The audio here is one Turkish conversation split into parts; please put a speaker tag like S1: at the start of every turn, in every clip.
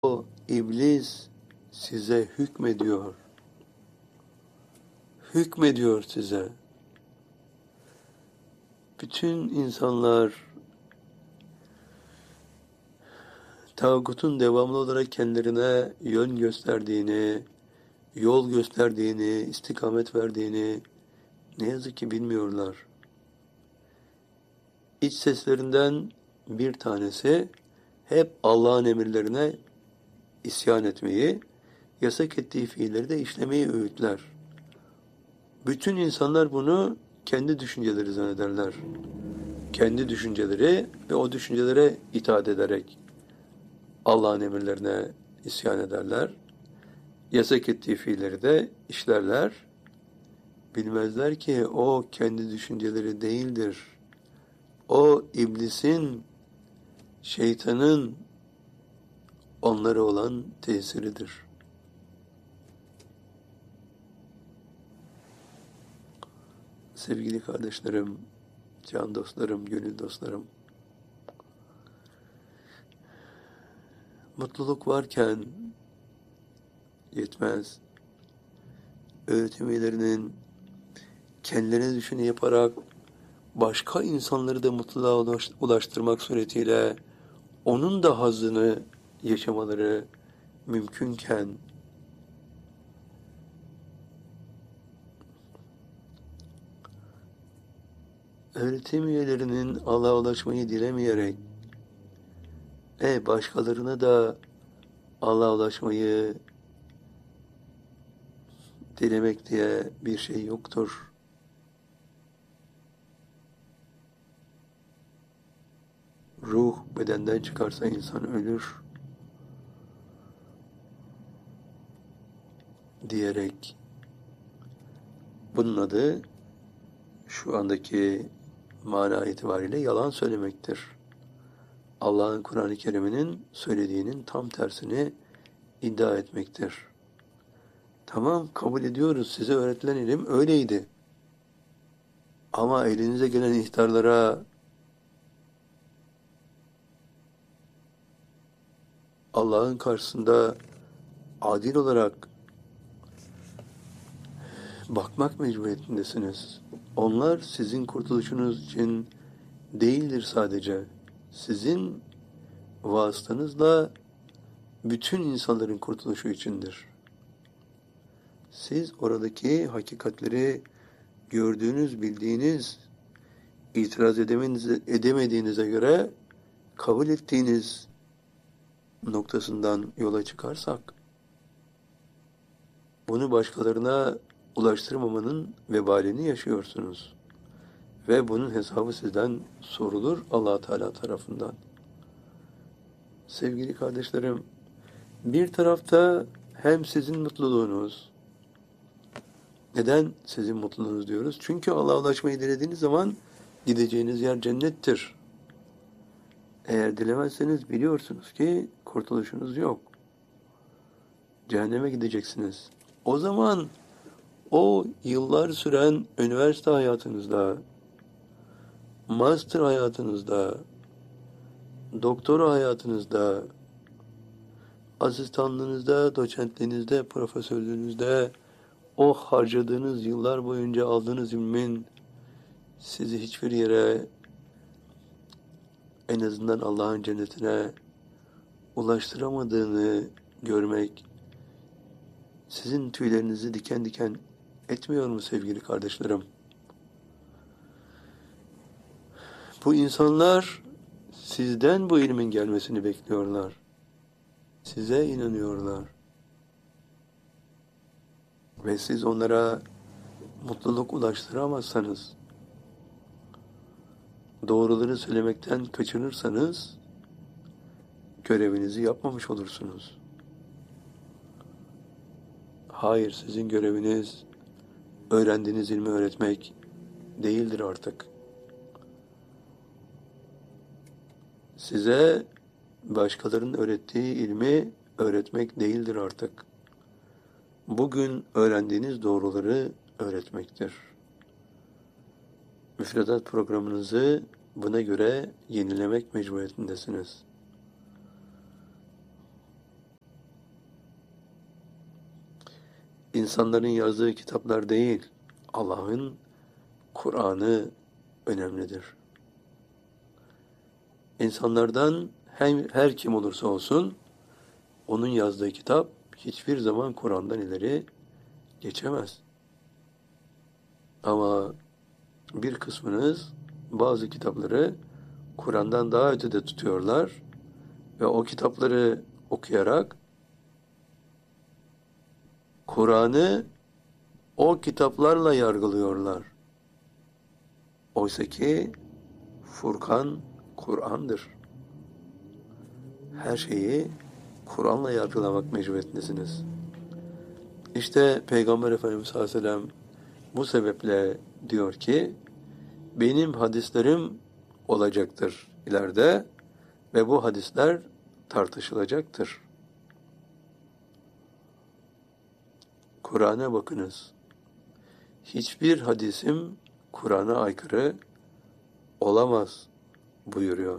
S1: O iblis size hükmediyor. Hükmediyor size. Bütün insanlar tağutun devamlı olarak kendilerine yön gösterdiğini, yol gösterdiğini, istikamet verdiğini ne yazık ki bilmiyorlar. İç seslerinden bir tanesi hep Allah'ın emirlerine isyan etmeyi, yasak ettiği fiilleri de işlemeyi öğütler. Bütün insanlar bunu kendi düşünceleri zannederler. Kendi düşünceleri ve o düşüncelere itaat ederek Allah'ın emirlerine isyan ederler. Yasak ettiği fiilleri de işlerler. Bilmezler ki o kendi düşünceleri değildir. O iblisin, şeytanın onlara olan tesiridir. Sevgili kardeşlerim, can dostlarım, gönül dostlarım, mutluluk varken yetmez. Öğretim üyelerinin kendilerine düşeni yaparak başka insanları da mutluluğa ulaştırmak suretiyle onun da hazzını yaşamaları mümkünken öğretim üyelerinin Allah'a ulaşmayı dilemeyerek başkalarına da Allah'a ulaşmayı dilemek diye bir şey yoktur. Ruh bedenden çıkarsa insan ölür diyerek bunun adı şu andaki mana itibariyle yalan söylemektir. Allah'ın Kur'an-ı Kerim'inin söylediğinin tam tersini iddia etmektir. Tamam, kabul ediyoruz, size öğretilen ilim öyleydi. Ama elinize gelen ihtarlara Allah'ın karşısında adil olarak bakmak mecburiyetindesiniz. Onlar sizin kurtuluşunuz için değildir sadece. Sizin vasıtanızla bütün insanların kurtuluşu içindir. Siz oradaki hakikatleri gördüğünüz, bildiğiniz, itiraz edemediğinize göre kabul ettiğiniz noktasından yola çıkarsak, bunu başkalarına ulaştırmamanın vebalini yaşıyorsunuz. Ve bunun hesabı sizden sorulur Allah Teala tarafından. Sevgili kardeşlerim, bir tarafta hem sizin mutluluğunuz, neden sizin mutluluğunuz diyoruz? Çünkü Allah'a ulaşmayı dilediğiniz zaman gideceğiniz yer cennettir. Eğer dilemezseniz biliyorsunuz ki kurtuluşunuz yok. Cehenneme gideceksiniz. O zaman o yıllar süren üniversite hayatınızda, master hayatınızda, doktora hayatınızda, asistanlığınızda, doçentliğinizde, profesörlüğünüzde o harcadığınız yıllar boyunca aldığınız ilmin sizi hiçbir yere, en azından Allah'ın cennetine ulaştıramadığını görmek sizin tüylerinizi diken diken etmiyor mu sevgili kardeşlerim? Bu insanlar sizden bu ilmin gelmesini bekliyorlar. Size inanıyorlar. Ve siz onlara mutluluk ulaştıramazsanız, doğruları söylemekten kaçınırsanız, görevinizi yapmamış olursunuz. Hayır, sizin göreviniz öğrendiğiniz ilmi öğretmek değildir artık. Size başkalarının öğrettiği ilmi öğretmek değildir artık. Bugün öğrendiğiniz doğruları öğretmektir. Müfredat programınızı buna göre yenilemek mecburiyetindesiniz. insanların yazdığı kitaplar değil, Allah'ın Kur'an'ı önemlidir. İnsanlardan her kim olursa olsun, onun yazdığı kitap hiçbir zaman Kur'an'dan ileri geçemez. Ama bir kısmınız bazı kitapları Kur'an'dan daha ötede tutuyorlar ve o kitapları okuyarak Kur'an'ı o kitaplarla yargılıyorlar. Oysa ki Furkan Kur'an'dır. Her şeyi Kur'an'la yargılamak mecburiyetindesiniz. İşte Peygamber Efendimiz sallallahu aleyhi ve sellem bu sebeple diyor ki, benim hadislerim olacaktır ileride ve bu hadisler tartışılacaktır. Kur'an'a bakınız. Hiçbir hadisim Kur'an'a aykırı olamaz buyuruyor.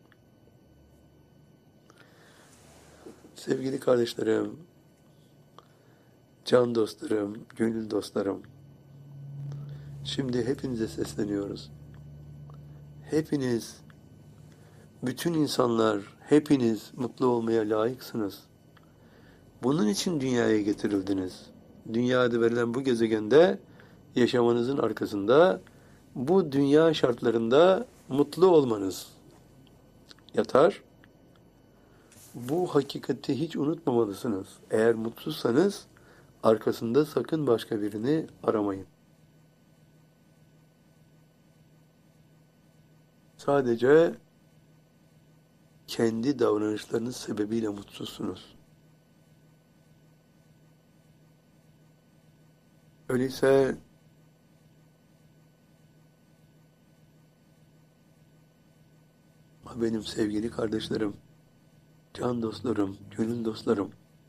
S1: Sevgili kardeşlerim, can dostlarım, gönül dostlarım, şimdi hepinize sesleniyoruz. Hepiniz, bütün insanlar, hepiniz mutlu olmaya layıksınız. Bunun için dünyaya getirildiniz. Dünyada verilen bu gezegende yaşamanızın arkasında bu dünya şartlarında mutlu olmanız yatar. Bu hakikati hiç unutmamalısınız. Eğer mutsuzsanız arkasında sakın başka birini aramayın. Sadece kendi davranışlarınız sebebiyle mutsuzsunuz. Öyleyse benim sevgili kardeşlerim, can dostlarım, gönül dostlarım,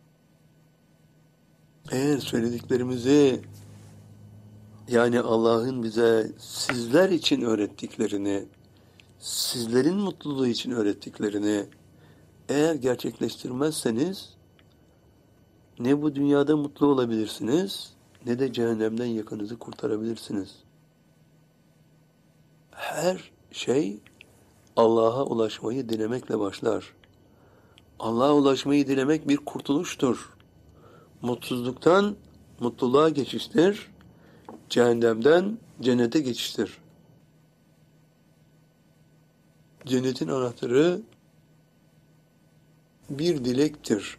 S1: eğer söylediklerimizi, yani Allah'ın bize sizler için öğrettiklerini, sizlerin mutluluğu için öğrettiklerini eğer gerçekleştirmezseniz, ne bu dünyada mutlu olabilirsiniz, ne de cehennemden yakınızı kurtarabilirsiniz. Her şey Allah'a ulaşmayı dilemekle başlar. Allah'a ulaşmayı dilemek bir kurtuluştur. Mutsuzluktan mutluluğa geçiştir. Cehennemden cennete geçiştir. Cennetin anahtarı bir dilektir.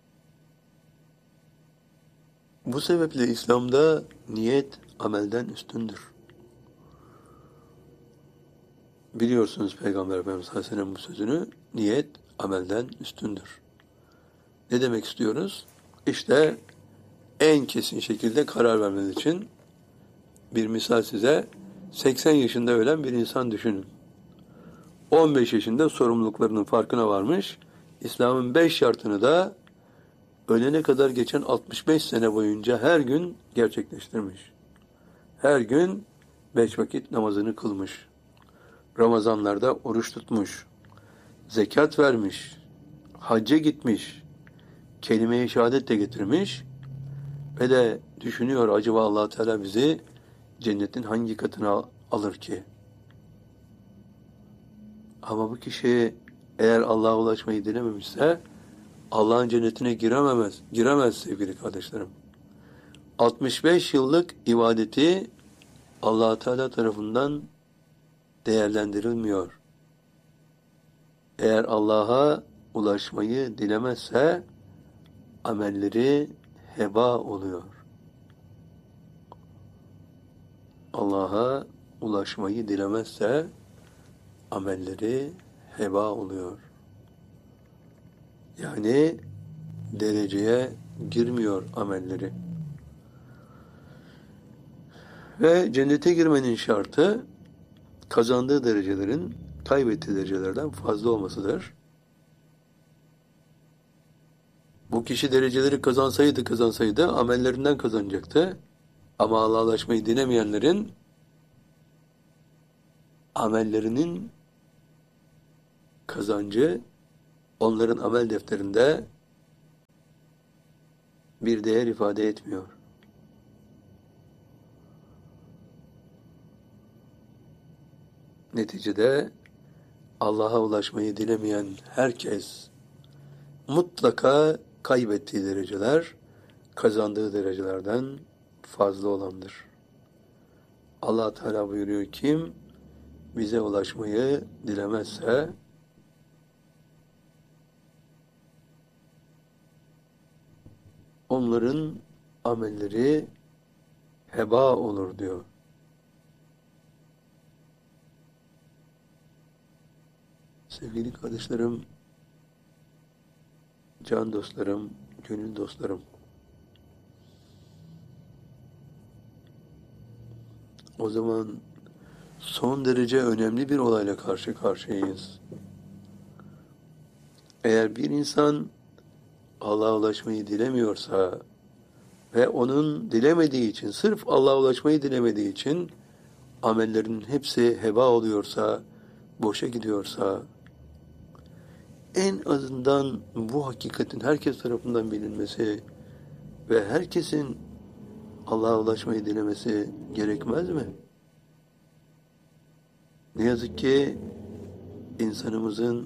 S1: Bu sebeple İslam'da niyet amelden üstündür. Biliyorsunuz Peygamber Efendimiz sallallahu aleyhi ve sellem bu sözünü, niyet amelden üstündür. Ne demek istiyoruz? İşte en kesin şekilde karar vermeniz için bir misal size, 80 yaşında ölen bir insan düşünün. 15 yaşında sorumluluklarının farkına varmış, İslam'ın 5 şartını da ölene kadar geçen 65 sene boyunca her gün gerçekleştirmiş. Her gün 5 vakit namazını kılmış. Ramazanlarda oruç tutmuş. Zekat vermiş. Hacca gitmiş. Kelime-i şehadet de getirmiş. Ve de düşünüyor, acaba Allah Teala bizi cennetin hangi katına alır ki? Ama bu kişi eğer Allah'a ulaşmayı dilememişse Allah'ın cennetine giremez sevgili kardeşlerim. 65 yıllık ibadeti Allah Teala tarafından değerlendirilmiyor. Eğer Allah'a ulaşmayı dilemezse amelleri heba oluyor. Allah'a ulaşmayı dilemezse amelleri heba oluyor. Yani dereceye girmiyor amelleri. Ve cennete girmenin şartı kazandığı derecelerin kaybettiği derecelerden fazla olmasıdır. Bu kişi dereceleri kazansaydı amellerinden kazanacaktı. Ama Allah'a ulaşmayı dilemeyenlerin amellerinin kazancı onların amel defterinde bir değer ifade etmiyor. Neticede Allah'a ulaşmayı dilemeyen herkes mutlaka kaybettiği dereceler, kazandığı derecelerden fazla olandır. Allah Teala buyuruyor, kim bize ulaşmayı dilemezse onların amelleri heba olur diyor. Sevgili kardeşlerim, can dostlarım, gönül dostlarım. O zaman son derece önemli bir olayla karşı karşıyayız. Eğer bir insan Allah'a ulaşmayı dilemiyorsa ve onun dilemediği için, sırf Allah'a ulaşmayı dilemediği için amellerinin hepsi heba oluyorsa, boşa gidiyorsa, en azından bu hakikatin herkes tarafından bilinmesi ve herkesin Allah'a ulaşmayı dilemesi gerekmez mi? Ne yazık ki insanımızın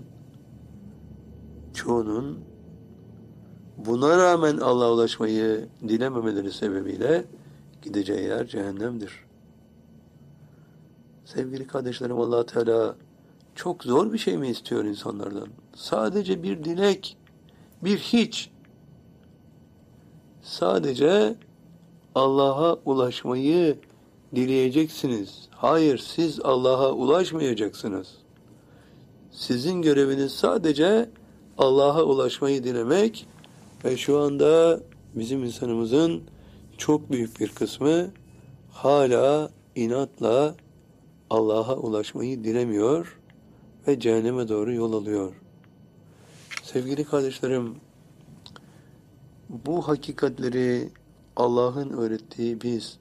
S1: çoğunun buna rağmen Allah'a ulaşmayı dilememeleri sebebiyle gideceği yer cehennemdir. Sevgili kardeşlerim, Allah Teala çok zor bir şey mi istiyor insanlardan? Sadece bir dilek, bir hiç. Sadece Allah'a ulaşmayı dileyeceksiniz. Hayır, siz Allah'a ulaşmayacaksınız. Sizin göreviniz sadece Allah'a ulaşmayı dilemek ve şu anda bizim insanımızın çok büyük bir kısmı hala inatla Allah'a ulaşmayı dilemiyor ve cehenneme doğru yol alıyor. Sevgili kardeşlerim, bu hakikatleri Allah'ın öğrettiği biz,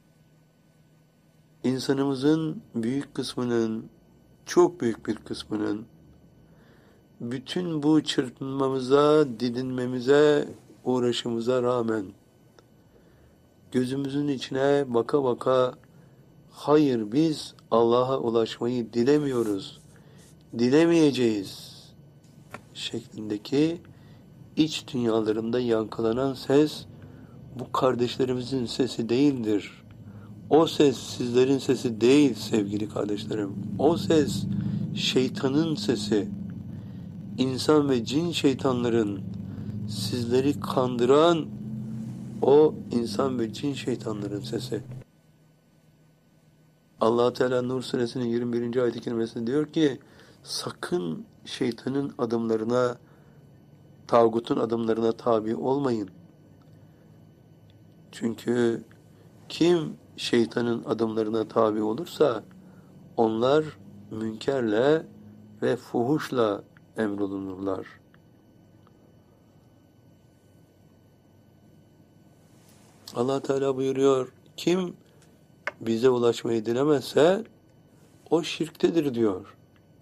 S1: insanımızın büyük kısmının, çok büyük bir kısmının, bütün bu çırpınmamıza, didinmemize, uğraşımıza rağmen, gözümüzün içine baka baka, hayır biz Allah'a ulaşmayı dilemiyoruz, dilemeyeceğiz şeklindeki iç dünyalarında yankılanan ses, bu kardeşlerimizin sesi değildir. O ses sizlerin sesi değil sevgili kardeşlerim. O ses şeytanın sesi. İnsan ve cin şeytanların sizleri kandıran o insan ve cin şeytanların sesi. Allah Teala Nur suresinin 21. ayet-i kerimesinde diyor ki, sakın şeytanın adımlarına, tağutun adımlarına tabi olmayın. Çünkü kim şeytanın adımlarına tabi olursa onlar münkerle ve fuhuşla emrolunurlar. Allah Teala buyuruyor, kim bize ulaşmayı dilemezse o şirktedir diyor.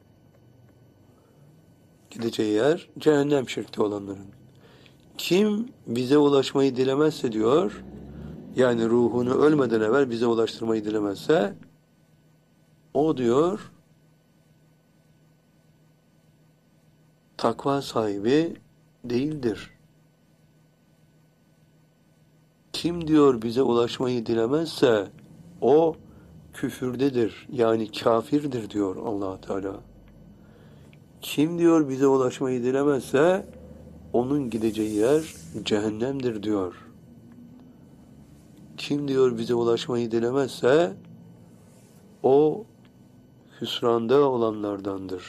S1: Gideceği yer cehennem şirkte olanların. Kim bize ulaşmayı dilemezse diyor, yani ruhunu ölmeden evvel bize ulaştırmayı dilemezse, o diyor, takva sahibi değildir. Kim diyor bize ulaşmayı dilemezse, o küfürdedir, yani kafirdir diyor Allah Teala. Kim diyor bize ulaşmayı dilemezse, onun gideceği yer cehennemdir diyor. Kim diyor bize ulaşmayı dilemezse, o hüsranda olanlardandır.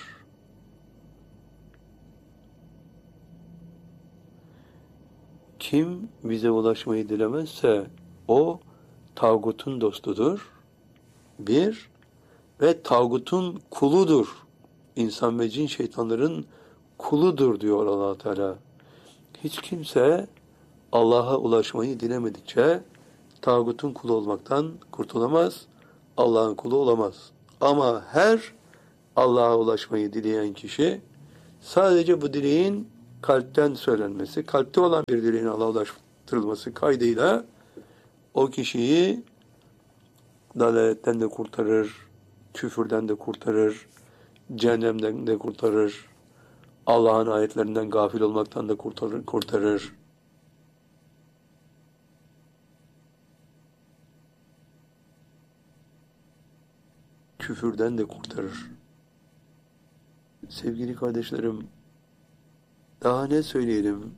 S1: Kim bize ulaşmayı dilemezse, o tağutun dostudur. Bir, ve tağutun kuludur. İnsan ve cin şeytanların kuludur diyor Allah Teala. Hiç kimse Allah'a ulaşmayı dilemedikçe tağutun kulu olmaktan kurtulamaz, Allah'ın kulu olamaz. Ama her Allah'a ulaşmayı dileyen kişi sadece bu dileğin kalpten söylenmesi, kalpte olan bir dileğin Allah'a ulaştırılması kaydıyla o kişiyi dalaletten de kurtarır, küfürden de kurtarır, cehennemden de kurtarır, Allah'ın ayetlerinden gafil olmaktan da kurtarır. Küfürden de kurtarır. Sevgili kardeşlerim, daha ne söyleyelim?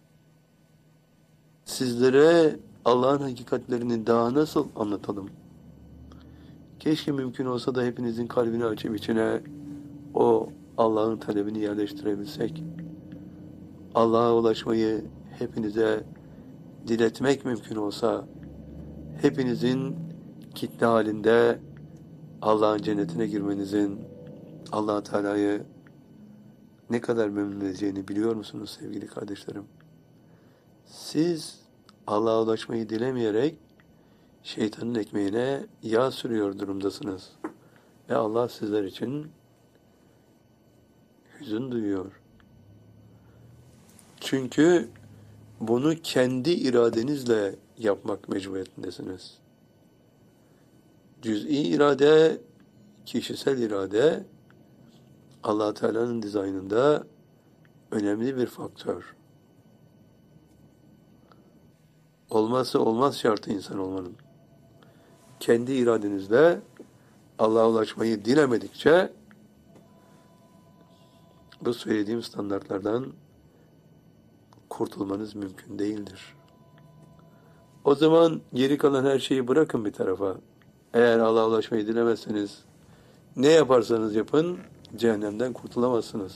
S1: Sizlere Allah'ın hakikatlerini daha nasıl anlatalım? Keşke mümkün olsa da hepinizin kalbini açıp içine o Allah'ın talebini yerleştirebilsek. Allah'a ulaşmayı hepinize diletmek mümkün olsa, hepinizin kitle halinde Allah'ın cennetine girmenizin, Allah Teala'yı ne kadar memnun edeceğini biliyor musunuz sevgili kardeşlerim? Siz Allah'a ulaşmayı dilemeyerek şeytanın ekmeğine yağ sürüyor durumdasınız. Ve Allah sizler için hüzün duyuyor. Çünkü bunu kendi iradenizle yapmak mecburiyetindesiniz. Cüz'i irade, kişisel irade, Allah Teala'nın dizaynında önemli bir faktör. Olmazsa olmaz şartı insan olmanın. Kendi iradenizle Allah'a ulaşmayı dilemedikçe bu söylediğim standartlardan kurtulmanız mümkün değildir. O zaman geri kalan her şeyi bırakın bir tarafa. Eğer Allah'a ulaşmayı dilemezseniz ne yaparsanız yapın cehennemden kurtulamazsınız.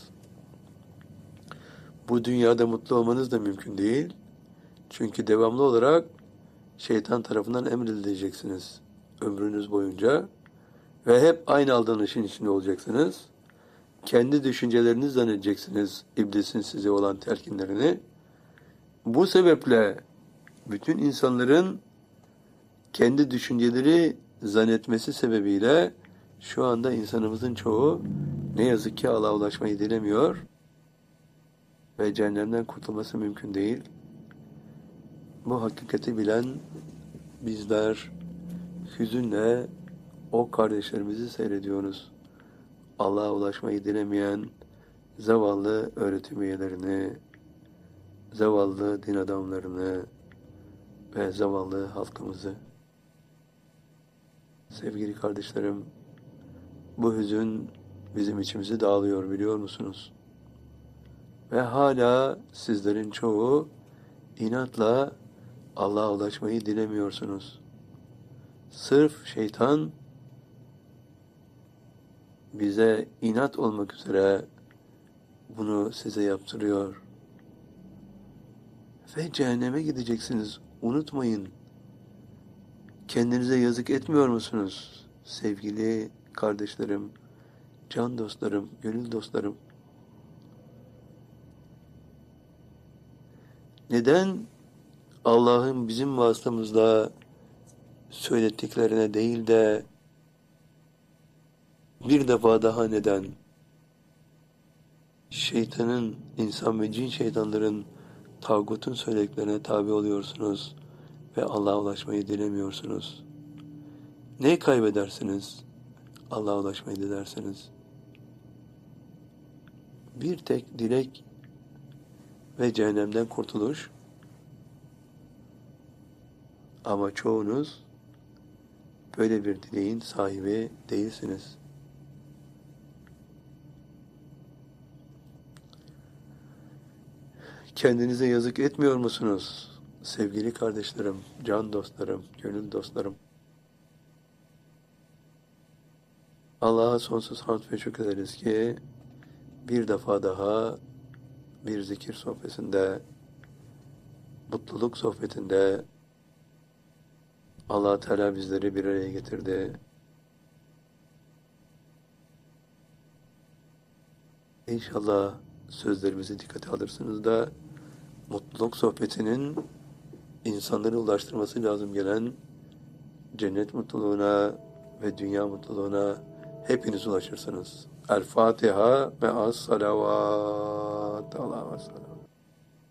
S1: Bu dünyada mutlu olmanız da mümkün değil. Çünkü devamlı olarak şeytan tarafından emredileceksiniz ömrünüz boyunca ve hep aynı aldanışın içinde olacaksınız. Kendi düşünceleriniz zannedeceksiniz iblisin size olan telkinlerini. Bu sebeple bütün insanların kendi düşünceleri zannetmesi sebebiyle şu anda insanımızın çoğu ne yazık ki Allah'a ulaşmayı dilemiyor ve cehennemden kurtulması mümkün değil. Bu hakikati bilen bizler hüzünle o kardeşlerimizi seyrediyoruz. Allah'a ulaşmayı dilemeyen zavallı öğretim üyelerini, zavallı din adamlarını ve zavallı halkımızı. Sevgili kardeşlerim, bu hüzün bizim içimizi dağılıyor biliyor musunuz? Ve hala sizlerin çoğu inatla Allah'a ulaşmayı dilemiyorsunuz. Sırf şeytan bize inat olmak üzere bunu size yaptırıyor. Ve cehenneme gideceksiniz. Unutmayın. Kendinize yazık etmiyor musunuz? Sevgili kardeşlerim, can dostlarım, gönül dostlarım. Neden Allah'ın bizim vasıtamızda söylettiklerine değil de bir defa daha neden şeytanın, insan ve cin şeytanların, tağutun söylediklerine tabi oluyorsunuz ve Allah'a ulaşmayı dilemiyorsunuz? Ne kaybedersiniz Allah'a ulaşmayı dilerseniz? Bir tek dilek ve cehennemden kurtuluş. Ama çoğunuz böyle bir dileğin sahibi değilsiniz. Kendinize yazık etmiyor musunuz? Sevgili kardeşlerim, can dostlarım, gönül dostlarım. Allah'a sonsuz hamd ve şükrederiz ki bir defa daha bir zikir sohbetinde, mutluluk sohbetinde Allah Teala bizleri bir araya getirdi. İnşallah sözlerimizi dikkate alırsınız da mutluluk sohbetinin insanları ulaştırması lazım gelen cennet mutluluğuna ve dünya mutluluğuna hepiniz ulaşırsınız. El Fatiha ve as salavat. Allah'a emanet.